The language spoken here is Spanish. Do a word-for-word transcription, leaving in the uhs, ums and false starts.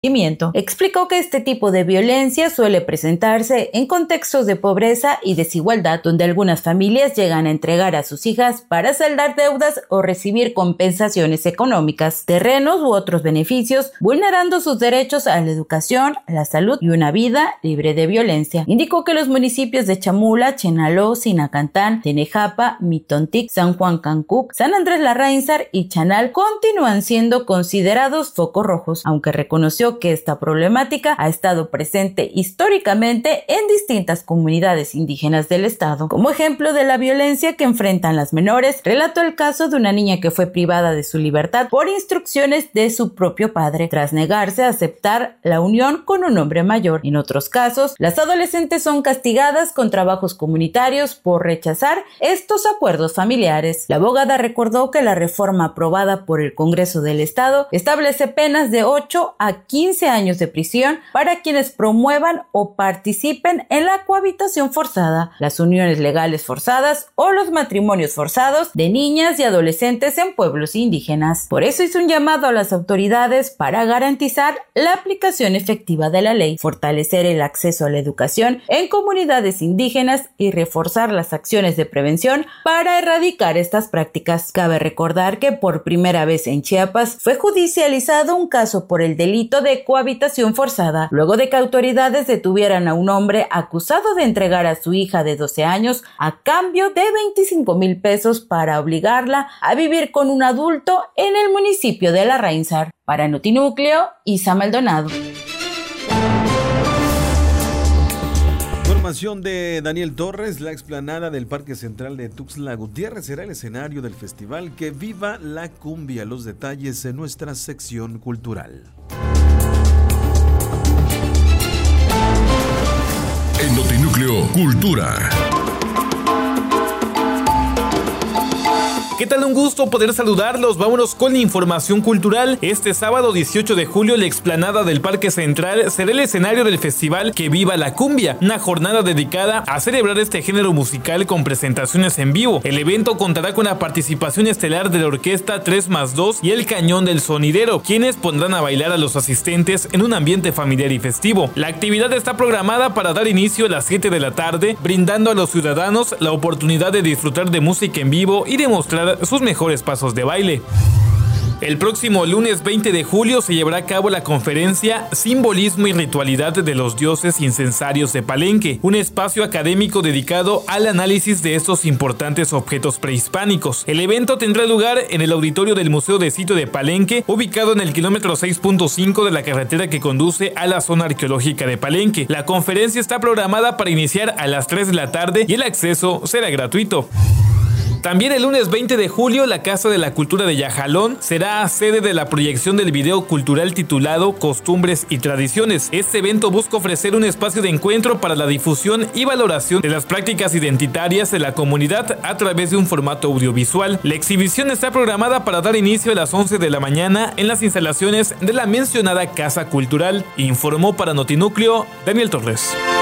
Explicó que este tipo de violencia suele presentarse en contextos de pobreza y desigualdad, donde algunas familias llegan a entregar a sus hijas para saldar deudas o recibir compensaciones económicas, terrenos u otros beneficios, vulnerando sus derechos a la educación, la salud y una vida libre de violencia. Indicó que los municipios de Chamula, Chenaló, Sinacantán, Tenejapa, Mitontic, San Juan Cancuc, San Andrés Larrainzar y Chanal continúan siendo considerados focos rojos, aunque reconoció que esta problemática ha estado presente históricamente en distintas comunidades indígenas del estado. Como ejemplo de la violencia que enfrentan las menores, relató el caso de una niña que fue privada de su libertad por instrucciones de su propio padre, tras negarse a aceptar la unión con un hombre mayor. En otros casos, las adolescentes son castigadas con trabajos comunitarios por rechazar estos acuerdos familiares. La abogada recordó que la reforma aprobada por el Congreso del Estado establece penas de ocho a quince años de prisión para quienes promuevan o participen en la cohabitación forzada, las uniones legales forzadas o los matrimonios forzados de niñas y adolescentes en pueblos indígenas. Por eso hizo un llamado a las autoridades para garantizar la aplicación efectiva de la ley, fortalecer el acceso a la educación en comunidades indígenas y reforzar las acciones de prevención para erradicar estas prácticas. Cabe recordar que por primera vez en Chiapas fue judicializado un caso por el delito de cohabitación forzada, luego de que autoridades detuvieran a un hombre acusado de entregar a su hija de doce años a cambio de veinticinco mil pesos para obligarla a vivir con un adulto en el municipio de Larrainzar. Para Notinúcleo, Isa Maldonado. Información de Daniel Torres. La explanada del Parque Central de Tuxtla Gutiérrez será el escenario del festival Que Viva la Cumbia. Los detalles en nuestra sección cultural. En Notinúcleo Cultura. ¿Qué tal? Un gusto poder saludarlos. Vámonos con la información cultural. Este sábado dieciocho de julio, la explanada del Parque Central será el escenario del festival Que Viva la Cumbia, una jornada dedicada a celebrar este género musical con presentaciones en vivo. El evento contará con la participación estelar de la orquesta tres más dos y el Cañón del Sonidero, quienes pondrán a bailar a los asistentes en un ambiente familiar y festivo. La actividad está programada para dar inicio a las siete de la tarde, brindando a los ciudadanos la oportunidad de disfrutar de música en vivo y demostrar sus mejores pasos de baile. El próximo lunes veinte de julio se llevará a cabo la conferencia Simbolismo y Ritualidad de los Dioses Incensarios de Palenque, un espacio académico dedicado al análisis de estos importantes objetos prehispánicos. El evento tendrá lugar en el auditorio del Museo de Sitio de Palenque, ubicado en el kilómetro seis punto cinco de la carretera que conduce a la zona arqueológica de Palenque. La conferencia está programada para iniciar a las tres de la tarde y el acceso será gratuito. También el lunes veinte de julio, la Casa de la Cultura de Yajalón será sede de la proyección del video cultural titulado Costumbres y Tradiciones. Este evento busca ofrecer un espacio de encuentro para la difusión y valoración de las prácticas identitarias de la comunidad a través de un formato audiovisual. La exhibición está programada para dar inicio a las once de la mañana en las instalaciones de la mencionada Casa Cultural, informó para Notinúcleo Daniel Torres.